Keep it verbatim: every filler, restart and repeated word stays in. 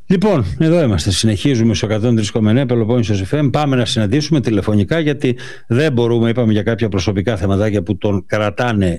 Λοιπόν, εδώ είμαστε. Συνεχίζουμε στο εκατόν τρία κόμμα εννέα Πελοπόννησος εφ εμ. Πάμε να συναντήσουμε τηλεφωνικά, γιατί δεν μπορούμε, είπαμε, για κάποια προσωπικά θεματάκια που τον κρατάνε